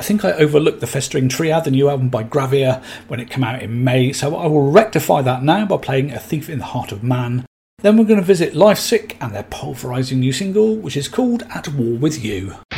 think I overlooked the Festering Triad, the new album by Gravia, when it came out in May, so I will rectify that now by playing A Thief in the Heart of Man. Then we're going to visit Lifesick and their pulverising new single, which is called At War With You.